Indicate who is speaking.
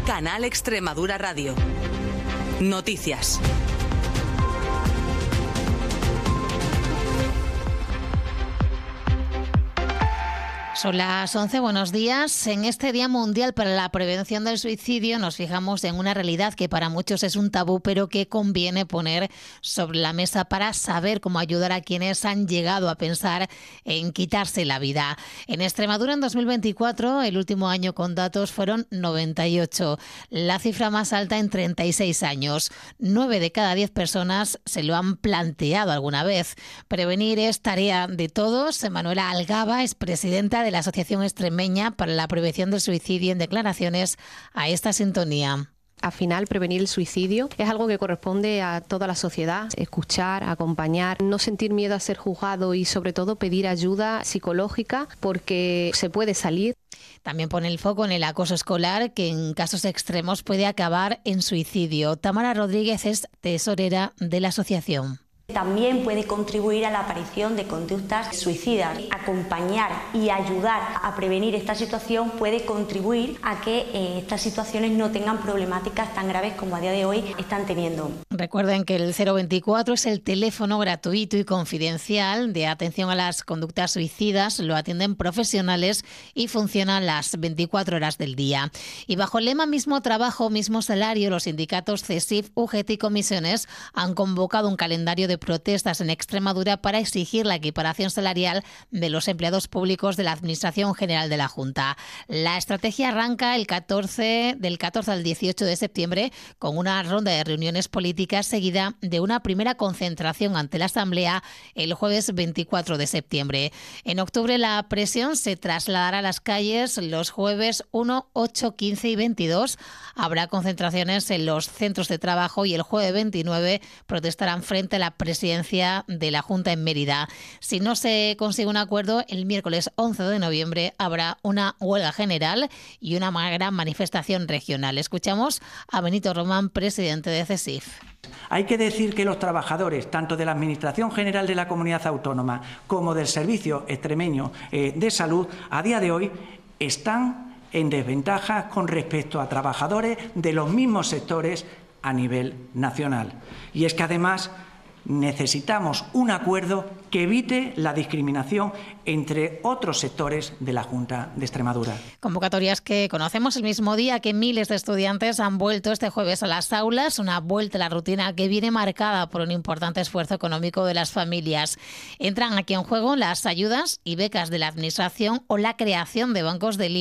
Speaker 1: Canal Extremadura Radio. Noticias.
Speaker 2: Son las 11, buenos días. En este Día Mundial para la Prevención del Suicidio nos fijamos en una realidad que para muchos es un tabú, pero que conviene poner sobre la mesa para saber cómo ayudar a quienes han llegado a pensar en quitarse la vida. En Extremadura, en 2024, el último año con datos, fueron 98, la cifra más alta en 36 años. 9 de cada 10 personas se lo han planteado alguna vez. Prevenir es tarea de todos. Manuela Algaba es presidenta de la Asociación Extremeña para la Prevención del Suicidio, en declaraciones a esta sintonía.
Speaker 3: Al final, prevenir el suicidio es algo que corresponde a toda la sociedad. Escuchar, acompañar, no sentir miedo a ser juzgado y sobre todo pedir ayuda psicológica porque se puede salir.
Speaker 2: También pone el foco en el acoso escolar, que en casos extremos puede acabar en suicidio. Tamara Rodríguez es tesorera de la asociación.
Speaker 4: También puede contribuir a la aparición de conductas suicidas. Acompañar y ayudar a prevenir esta situación puede contribuir a que estas situaciones no tengan problemáticas tan graves como a día de hoy están teniendo.
Speaker 2: Recuerden que el 024 es el teléfono gratuito y confidencial de atención a las conductas suicidas. Lo atienden profesionales y funciona las 24 horas del día. Y bajo el lema Mismo Trabajo, Mismo Salario, los sindicatos CESIF, UGT y Comisiones han convocado un calendario de protestas en Extremadura para exigir la equiparación salarial de los empleados públicos de la Administración General de la Junta. La estrategia arranca del 14 al 18 de septiembre con una ronda de reuniones políticas seguida de una primera concentración ante la Asamblea el jueves 24 de septiembre. En octubre la presión se trasladará a las calles los jueves 1, 8, 15 y 22. Habrá concentraciones en los centros de trabajo y el jueves 29 protestarán frente a la presidencia de la Junta en Mérida. Si no se consigue un acuerdo, el miércoles 11 de noviembre habrá una huelga general y una gran manifestación regional. Escuchamos a Benito Román, presidente de CESIF.
Speaker 5: Hay que decir que los trabajadores, tanto de la Administración General de la Comunidad Autónoma como del Servicio Extremeño de Salud, a día de hoy están en desventaja con respecto a trabajadores de los mismos sectores a nivel nacional. Y es que además necesitamos un acuerdo que evite la discriminación entre otros sectores de la Junta de Extremadura.
Speaker 2: Convocatorias que conocemos el mismo día que miles de estudiantes han vuelto este jueves a las aulas, una vuelta a la rutina que viene marcada por un importante esfuerzo económico de las familias. Entran aquí en juego las ayudas y becas de la Administración o la creación de bancos de